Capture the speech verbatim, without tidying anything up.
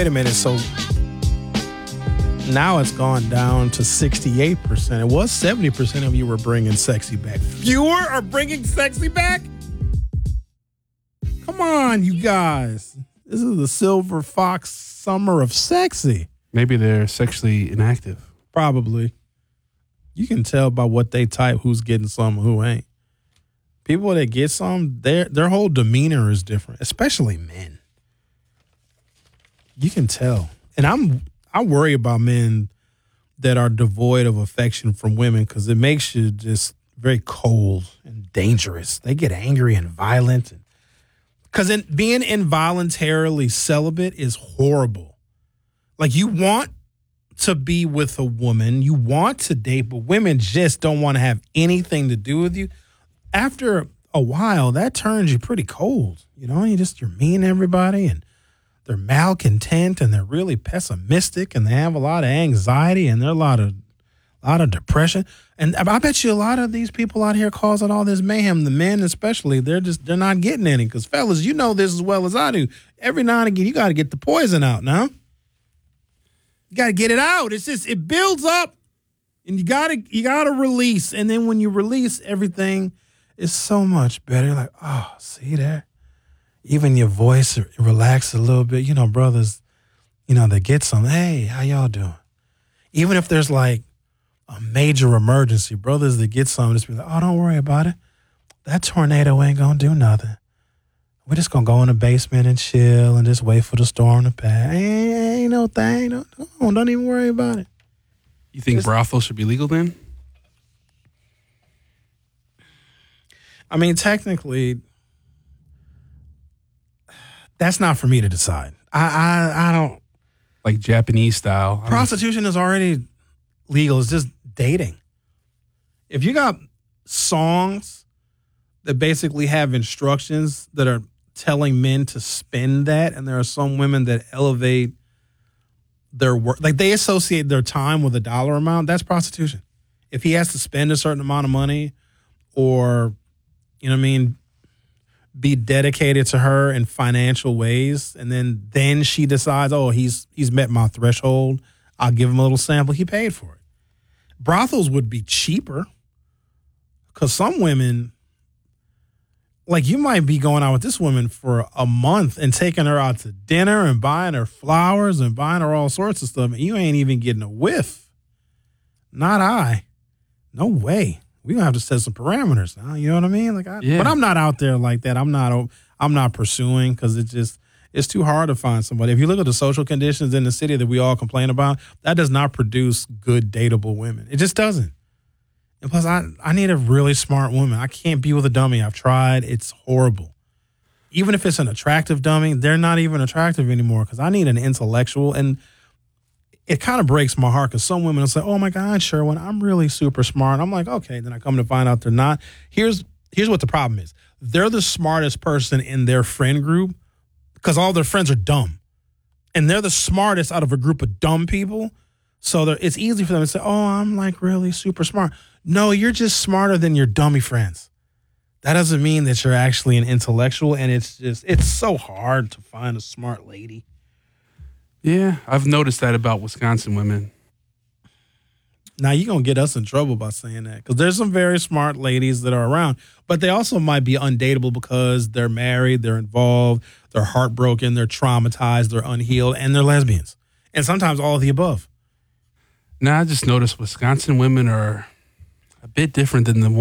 wait a minute. So now it's gone down to sixty-eight percent. It was seventy percent of you were bringing sexy back. Fewer are bringing sexy back? Come on, you guys. This is the Silver Fox summer of sexy. Maybe they're sexually inactive. Probably. You can tell by what they type who's getting some and who ain't. People that get some, their their whole demeanor is different, especially men. You can tell. And I'm I worry about men that are devoid of affection from women because it makes you just very cold and dangerous. They get angry and violent. Because in, being involuntarily celibate is horrible. Like, you want to be with a woman, you want to date, but women just don't want to have anything to do with you. After a while, that turns you pretty cold. You know, you just, you're mean to everybody, and they're malcontent, and they're really pessimistic, and they have a lot of anxiety, and they're a lot of, a lot of depression. And I bet you a lot of these people out here causing all this mayhem, the men especially, they're just, they're not getting any. Because fellas, you know this as well as I do. Every now and again, you got to get the poison out now. You got to get it out. It's just, it builds up, and you got to, you got to release. And then when you release, everything is so much better. Like, oh, see there? Even your voice relax a little bit. You know, brothers, you know, they get some, hey, how y'all doing? Even if there's like a major emergency, brothers that get some, just be like, oh, don't worry about it. That tornado ain't going to do nothing. We're just going to go in the basement and chill and just wait for the storm to pass. Ain't, ain't no thing. No, no, don't even worry about it. You think Just, brothels should be legal then? I mean, technically, that's not for me to decide. I, I, I don't. Like Japanese style. Prostitution is already legal. It's just dating. If you got songs that basically have instructions that are telling men to spend that, and there are some women that elevate their work, like they associate their time with a dollar amount, that's prostitution. If he has to spend a certain amount of money or, you know what I mean, be dedicated to her in financial ways, and then then she decides, oh, he's he's met my threshold, I'll give him a little sample, he paid for it. Brothels would be cheaper because some women, like, you might be going out with this woman for a month and taking her out to dinner and buying her flowers and buying her all sorts of stuff, and you ain't even getting a whiff. Not I. No way. We're gonna have to set some parameters now. You know what I mean? Like, I, yeah. But I'm not out there like that. I'm not. I'm not pursuing because it just it's too hard to find somebody. If you look at the social conditions in the city that we all complain about, that does not produce good dateable women. It just doesn't. And plus, I I need a really smart woman. I can't be with a dummy. I've tried. It's horrible. Even if it's an attractive dummy, they're not even attractive anymore because I need an intellectual. And it kind of breaks my heart because some women will say, oh, my God, Sherwin, I'm really super smart. I'm like, okay. Then I come to find out they're not. Here's here's what the problem is. They're the smartest person in their friend group because all their friends are dumb. And they're the smartest out of a group of dumb people. So it's easy for them to say, oh, I'm like really super smart. No, you're just smarter than your dummy friends. That doesn't mean that you're actually an intellectual. And it's just, it's so hard to find a smart lady. Yeah, I've noticed that about Wisconsin women. Now, you're going to get us in trouble by saying that because there's some very smart ladies that are around, but they also might be undateable because they're married, they're involved, they're heartbroken, they're traumatized, they're unhealed, and they're lesbians. And sometimes all of the above. Now, I just noticed Wisconsin women are a bit different than the